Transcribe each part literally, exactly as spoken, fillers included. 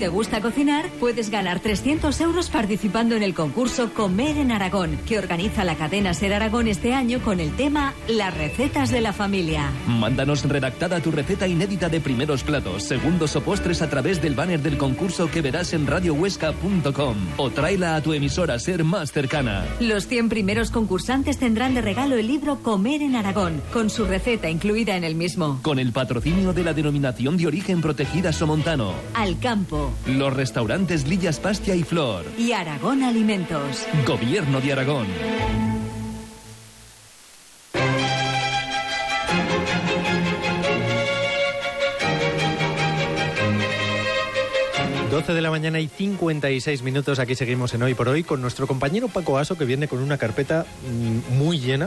te gusta cocinar, puedes ganar trescientos euros participando en el concurso Comer en Aragón, que organiza la cadena SER Aragón este año con el tema Las recetas de la familia. Mándanos redactada tu receta inédita de primeros platos, segundos o postres a través del banner del concurso que verás en radio huesca punto com o tráela a tu emisora SER más cercana. Los cien primeros concursantes tendrán de regalo el libro Comer en Aragón, con su receta incluida en el mismo. Con el patrocinio de la Denominación de Origen Protegida Somontano, Alcampo, los restaurantes Lillas Pastia y Flor y Aragón Alimentos. Gobierno de Aragón. doce de la mañana y cincuenta y seis minutos. Aquí seguimos en Hoy por Hoy con nuestro compañero Paco Aso, que viene con una carpeta muy llena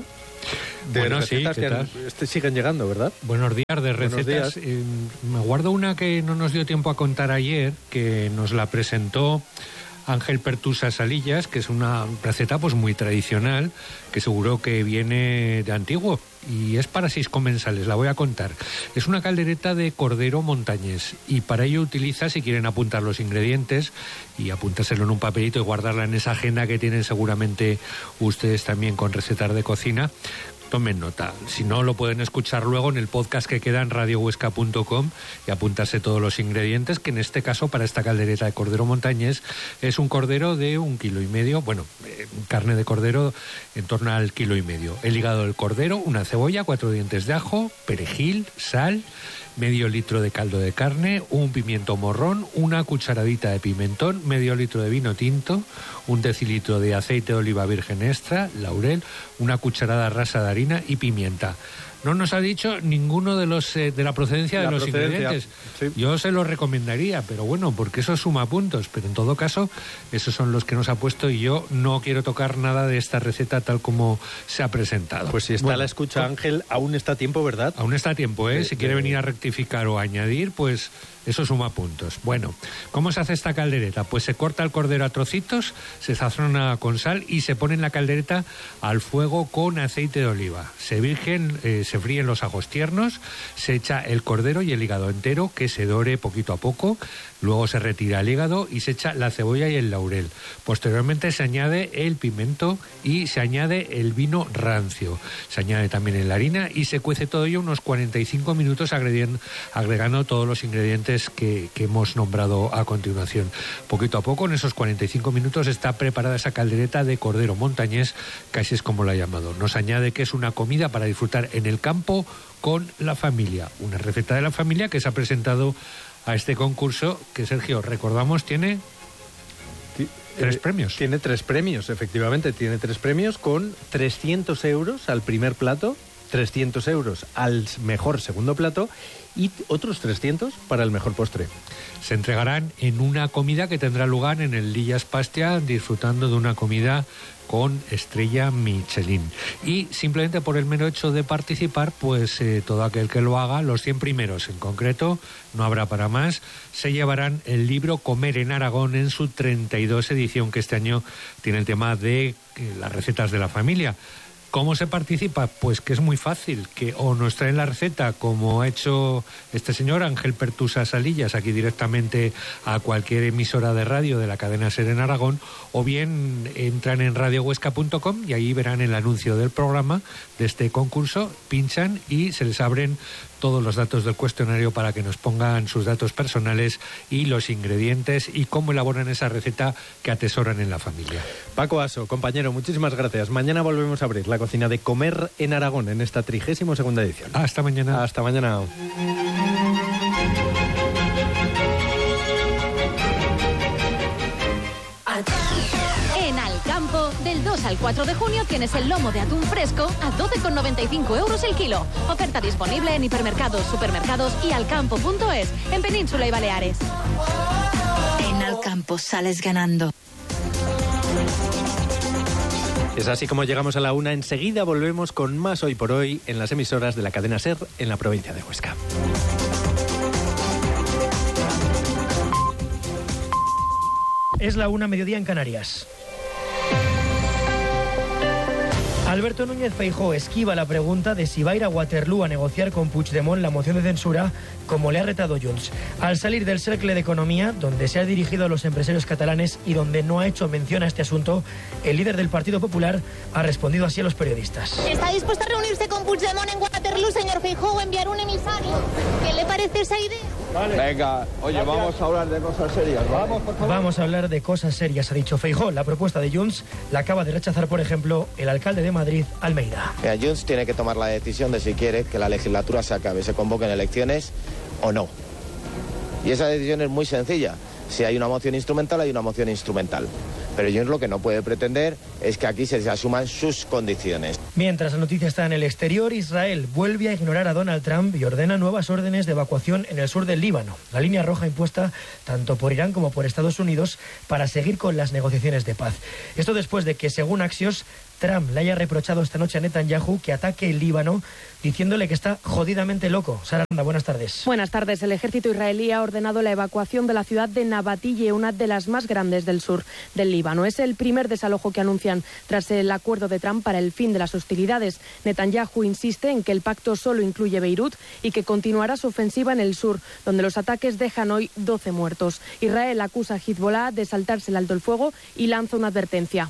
de bueno, recetas sí, que han, este, siguen llegando, ¿verdad? Buenos días de recetas. Días. Eh, me guardo una que no nos dio tiempo a contar ayer, que nos la presentó Ángel Pertusa Salillas, que es una receta pues muy tradicional, que seguro que viene de antiguo, y es para seis comensales, la voy a contar. Es una caldereta de cordero montañés, y para ello utiliza, si quieren apuntar los ingredientes, y apuntárselo en un papelito y guardarla en esa agenda que tienen seguramente ustedes también con recetas de cocina, tomen nota. Si no, lo pueden escuchar luego en el podcast que queda en radio huesca punto com y apuntarse todos los ingredientes, que en este caso, para esta caldereta de cordero montañés, es un cordero de un kilo y medio, bueno, eh, carne de cordero en torno al kilo y medio. El hígado del cordero, una cebolla, cuatro dientes de ajo, perejil, sal, medio litro de caldo de carne, un pimiento morrón, una cucharadita de pimentón, medio litro de vino tinto, un decilitro de aceite de oliva virgen extra, laurel, una cucharada rasa de harina y pimienta. No nos ha dicho ninguno de los eh, de la procedencia la de los procedencia, ingredientes. sí. Yo se lo recomendaría, pero bueno, porque eso suma puntos. Pero en todo caso, esos son los que nos ha puesto, y yo no quiero tocar nada de esta receta tal como se ha presentado. Pues si está bueno, la escucha, Ángel, aún está a tiempo, ¿verdad? Aún está a tiempo, ¿eh? De, si quiere de... venir a rectificar o añadir, pues eso suma puntos. Bueno, ¿cómo se hace esta caldereta? Pues se corta el cordero a trocitos, se sazona con sal y se pone en la caldereta al fuego con aceite de oliva. Se virgen, eh, se fríen los ajos tiernos, se echa el cordero y el hígado entero, que se dore poquito a poco. Luego se retira el hígado y se echa la cebolla y el laurel. Posteriormente se añade el pimiento y se añade el vino rancio. Se añade también la harina y se cuece todo ello unos cuarenta y cinco minutos agregando, agregando todos los ingredientes que, que hemos nombrado a continuación. Poquito a poco, en esos cuarenta y cinco minutos, está preparada esa caldereta de cordero montañés, que así es como la ha llamado. Nos añade que es una comida para disfrutar en el campo con la familia. Una receta de la familia que se ha presentado a este concurso, que, Sergio, recordamos, tiene tres eh, premios. Tiene tres premios, efectivamente, tiene tres premios con trescientos euros al primer plato, trescientos euros al mejor segundo plato y otros trescientos para el mejor postre. Se entregarán en una comida que tendrá lugar en el Lillas Pastia, disfrutando de una comida con estrella Michelin. Y simplemente por el mero hecho de participar, pues eh, todo aquel que lo haga, los cien primeros en concreto, no habrá para más, se llevarán el libro Comer en Aragón en su treinta y dos edición, que este año tiene el tema de eh, las recetas de la familia. ¿Cómo se participa? Pues que es muy fácil, que o nos traen la receta, como ha hecho este señor Ángel Pertusa Salillas, aquí directamente a cualquier emisora de radio de la cadena SER en Aragón, o bien entran en radio huesca punto com y ahí verán el anuncio del programa de este concurso, pinchan y se les abren todos los datos del cuestionario para que nos pongan sus datos personales y los ingredientes y cómo elaboran esa receta que atesoran en la familia. Paco Aso, compañero, muchísimas gracias. Mañana volvemos a abrir la cocina de Comer en Aragón en esta trigésima segunda edición. Hasta mañana. Hasta mañana. En Alcampo, del dos al cuatro de junio tienes el lomo de atún fresco a doce con noventa y cinco euros el kilo. Oferta disponible en hipermercados, supermercados y alcampo punto es, en Península y Baleares. En Alcampo sales ganando. Es así como llegamos a la una. Enseguida volvemos con más Hoy por Hoy en las emisoras de la cadena SER en la provincia de Huesca. Es la una, mediodía en Canarias. Alberto Núñez Feijóo esquiva la pregunta de si va a ir a Waterloo a negociar con Puigdemont la moción de censura, como le ha retado Junts. Al salir del Cercle de Economía, donde se ha dirigido a los empresarios catalanes y donde no ha hecho mención a este asunto, el líder del Partido Popular ha respondido así a los periodistas. ¿Está dispuesto a reunirse con Puigdemont en Waterloo, señor Feijóo, o enviar un emisario? ¿Qué le parece esa idea? Vale. Venga, oye, gracias. Vamos a hablar de cosas serias, ¿vale? Vamos, por favor. Vamos a hablar de cosas serias, ha dicho Feijóo. La propuesta de Junts la acaba de rechazar, por ejemplo, el alcalde de Madrid, Almeida. Mira, Junts tiene que tomar la decisión de si quiere que la legislatura se acabe, se convoquen elecciones o no. Y esa decisión es muy sencilla. Si hay una moción instrumental, hay una moción instrumental. Pero Junts lo que no puede pretender es que aquí se asuman sus condiciones. Mientras la noticia está en el exterior, Israel vuelve a ignorar a Donald Trump y ordena nuevas órdenes de evacuación en el sur del Líbano, la línea roja impuesta tanto por Irán como por Estados Unidos para seguir con las negociaciones de paz. Esto después de que, según Axios, Trump le haya reprochado esta noche a Netanyahu que ataque el Líbano, diciéndole que está jodidamente loco. Sara Aranda, buenas tardes. Buenas tardes. El ejército israelí ha ordenado la evacuación de la ciudad de Nabatille, una de las más grandes del sur del Líbano. Es el primer desalojo que anuncian tras el acuerdo de Trump para el fin de las hostilidades. Netanyahu insiste en que el pacto solo incluye Beirut y que continuará su ofensiva en el sur, donde los ataques dejan hoy doce muertos. Israel acusa a Hezbollah de saltarse el alto el fuego y lanza una advertencia.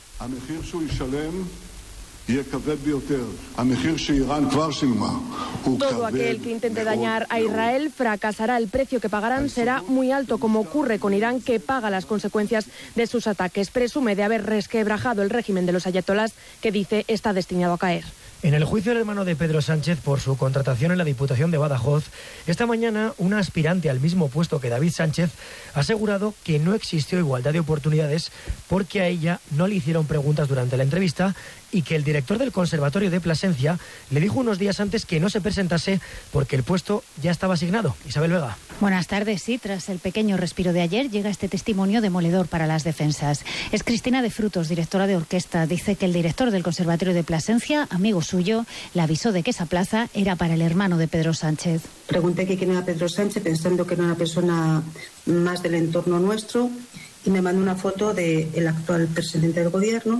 Todo aquel que intente dañar a Israel fracasará. El precio que pagarán será muy alto, como ocurre con Irán, que paga las consecuencias de sus ataques. Presume de haber resquebrajado el régimen de los ayatolás, que dice está destinado a caer. En el juicio del hermano de Pedro Sánchez por su contratación en la Diputación de Badajoz, esta mañana una aspirante al mismo puesto que David Sánchez ha asegurado que no existió igualdad de oportunidades porque a ella no le hicieron preguntas durante la entrevista y que el director del Conservatorio de Plasencia le dijo unos días antes que no se presentase porque el puesto ya estaba asignado. Isabel Vega. Buenas tardes. Sí, tras el pequeño respiro de ayer llega este testimonio demoledor para las defensas. Es Cristina de Frutos, directora de orquesta. Dice que el director del Conservatorio de Plasencia, amigo suyo, le avisó de que esa plaza era para el hermano de Pedro Sánchez. Pregunté que quién era Pedro Sánchez, pensando que era una persona más del entorno nuestro, y me mandó una foto del actual presidente del gobierno.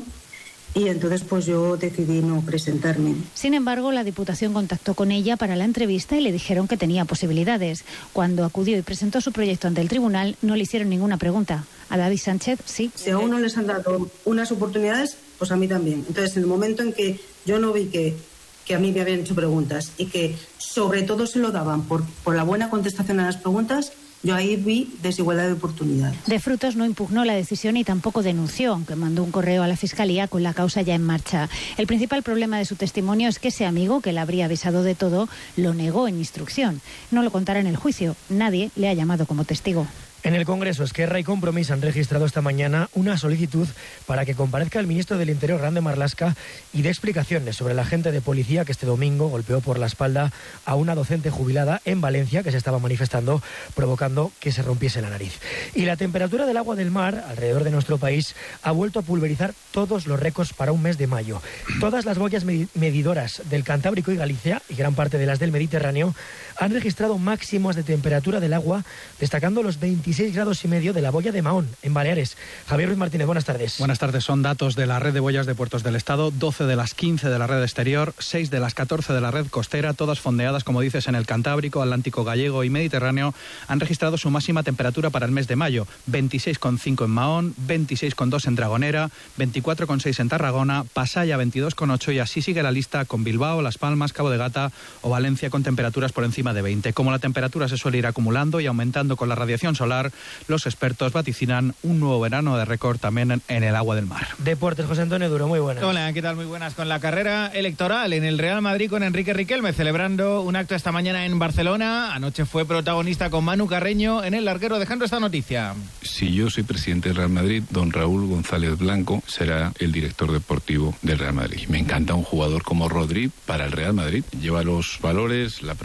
Y entonces pues yo decidí no presentarme. Sin embargo, la Diputación contactó con ella para la entrevista y le dijeron que tenía posibilidades. Cuando acudió y presentó su proyecto ante el tribunal, no le hicieron ninguna pregunta. A David Sánchez, sí. Si a uno les han dado unas oportunidades, pues a mí también. Entonces, en el momento en que yo no vi que, que a mí me habían hecho preguntas y que sobre todo se lo daban por, por la buena contestación a las preguntas, yo ahí vi desigualdad de oportunidades. De Frutos no impugnó la decisión y tampoco denunció, aunque mandó un correo a la Fiscalía con la causa ya en marcha. El principal problema de su testimonio es que ese amigo, que le habría avisado de todo, lo negó en instrucción. No lo contará en el juicio. Nadie le ha llamado como testigo. En el Congreso, Esquerra y Compromís han registrado esta mañana una solicitud para que comparezca el ministro del Interior, Grande Marlaska, y dé explicaciones sobre el agente de policía que este domingo golpeó por la espalda a una docente jubilada en Valencia que se estaba manifestando, provocando que se rompiese la nariz. Y la temperatura del agua del mar alrededor de nuestro país ha vuelto a pulverizar todos los récords para un mes de mayo. Todas las boyas medidoras del Cantábrico y Galicia, y gran parte de las del Mediterráneo, han registrado máximos de temperatura del agua, destacando los veintiséis grados y medio de la boya de Mahón, en Baleares. Javier Ruiz Martínez, buenas tardes. Buenas tardes. Son datos de la red de boyas de puertos del Estado, doce de las quince de la red exterior, seis de las catorce de la red costera, todas fondeadas, como dices, en el Cantábrico, Atlántico Gallego y Mediterráneo, han registrado su máxima temperatura para el mes de mayo. veintiséis coma cinco en Mahón, veintiséis coma dos en Dragonera, veinticuatro coma seis en Tarragona, Pasaya veintidós coma ocho, y así sigue la lista con Bilbao, Las Palmas, Cabo de Gata o Valencia con temperaturas por encima de veinte. Como la temperatura se suele ir acumulando y aumentando con la radiación solar, los expertos vaticinan un nuevo verano de récord también en, en el agua del mar. Deportes, José Antonio Duro, muy buenas. Hola, ¿qué tal? Muy buenas. Con la carrera electoral en el Real Madrid con Enrique Riquelme, celebrando un acto esta mañana en Barcelona. Anoche fue protagonista con Manu Carreño en el larguero, dejando esta noticia. Si yo soy presidente del Real Madrid, don Raúl González Blanco será el director deportivo del Real Madrid. Me encanta un jugador como Rodri para el Real Madrid. Lleva los valores, la profesionalidad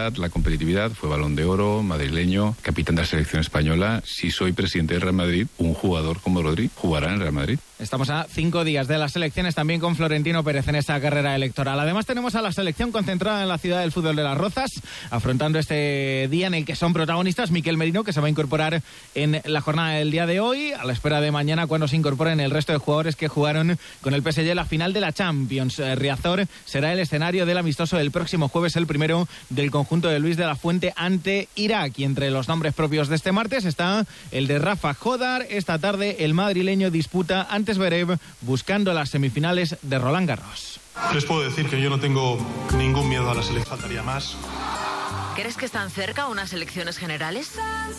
calidad, la competitividad, fue Balón de Oro, madrileño, capitán de la selección española. Si soy presidente del Real Madrid, un jugador como Rodri jugará en el Real Madrid. Estamos a cinco días de las elecciones, también con Florentino Pérez en esa carrera electoral. Además tenemos a la selección concentrada en la ciudad del fútbol de Las Rozas, afrontando este día en el que son protagonistas Miquel Merino, que se va a incorporar en la jornada del día de hoy, a la espera de mañana cuando se incorporen el resto de jugadores que jugaron con el P S G la final de la Champions. Riazor será el escenario del amistoso del próximo jueves, el primero del conjunto de Luis de la Fuente ante Irak. Y entre los nombres propios de este martes está el de Rafa Jodar. Esta tarde el madrileño disputa ante Zverev, buscando las semifinales de Roland Garros. Les puedo decir que yo no tengo ningún miedo a la selección, faltaría más. ¿Crees que están cerca unas elecciones generales?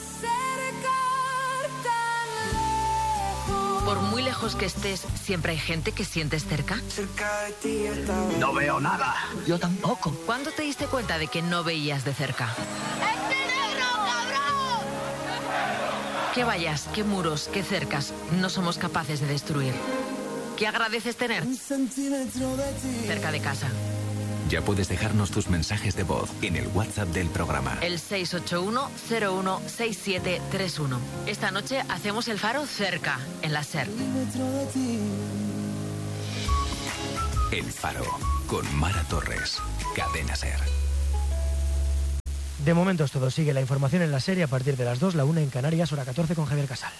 Por muy lejos que estés, ¿siempre hay gente que sientes cerca? No veo nada. Yo tampoco. ¿Cuándo te diste cuenta de que no veías de cerca? ¡Este negro, cabrón! ¿Qué vallas, qué muros, qué cercas no somos capaces de destruir? ¿Qué agradeces tener? Cerca de casa. Ya puedes dejarnos tus mensajes de voz en el WhatsApp del programa. El seis ocho uno cero uno seis siete tres uno. Esta noche hacemos el faro cerca, en la SER. El Faro, con Mara Torres. Cadena SER. De momento es todo. Sigue la información en la serie a partir de las dos, la una en Canarias, hora catorce con Javier Casal.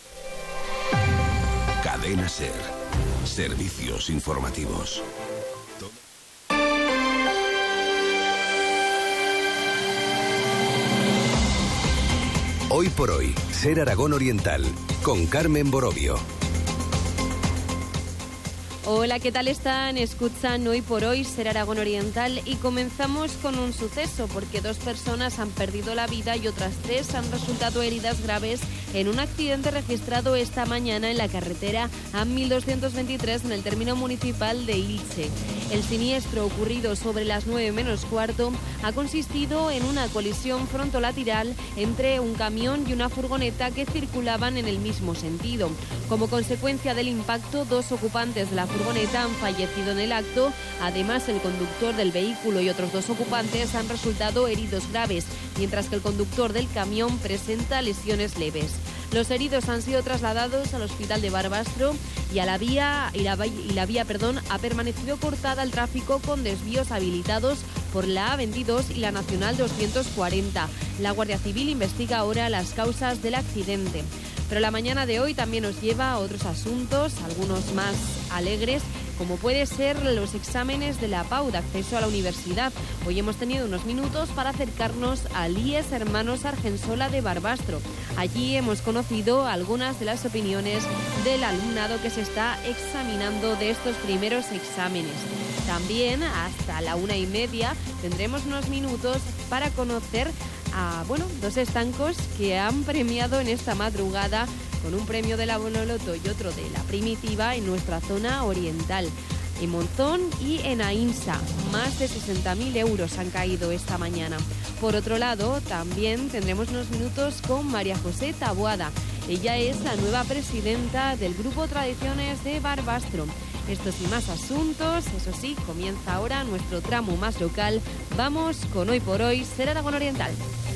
Cadena SER. Servicios informativos. Hoy por hoy, SER Aragón Oriental, con Carmen Borovio. Hola, ¿qué tal están? Escuchan Hoy por Hoy, SER Aragón Oriental, y comenzamos con un suceso porque dos personas han perdido la vida y otras tres han resultado heridas graves en un accidente registrado esta mañana en la carretera A mil doscientos veintitrés en el término municipal de Ilche. El siniestro, ocurrido sobre las nueve menos cuarto, ha consistido en una colisión frontolateral entre un camión y una furgoneta que circulaban en el mismo sentido. Como consecuencia del impacto, dos ocupantes de la furgoneta han fallecido en el acto. Además, el conductor del vehículo y otros dos ocupantes han resultado heridos graves, mientras que el conductor del camión presenta lesiones leves. Los heridos han sido trasladados al hospital de Barbastro y a la vía y la, y la vía, perdón, ha permanecido cortada al tráfico con desvíos habilitados por la A veintidós y la Nacional doscientos cuarenta. La Guardia Civil investiga ahora las causas del accidente. Pero la mañana de hoy también nos lleva a otros asuntos, algunos más alegres, como puede ser los exámenes de la P A U de acceso a la universidad. Hoy hemos tenido unos minutos para acercarnos al I E S Hermanos Argensola de Barbastro. Allí hemos conocido algunas de las opiniones del alumnado que se está examinando de estos primeros exámenes. También hasta la una y media tendremos unos minutos para conocer a bueno, dos estancos que han premiado en esta madrugada con un premio de la Bonoloto y otro de la Primitiva en nuestra zona oriental. En Monzón y en Aínsa, más de sesenta mil euros han caído esta mañana. Por otro lado, también tendremos unos minutos con María José Taboada. Ella es la nueva presidenta del Grupo Tradiciones de Barbastro. Estos y más asuntos, eso sí, comienza ahora nuestro tramo más local. Vamos con Hoy por Hoy, SER Aragón Oriental.